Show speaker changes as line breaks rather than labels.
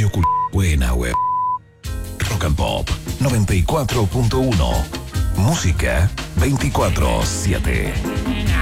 radio buena, web. Rock and Pop 94.1. Música 24/7.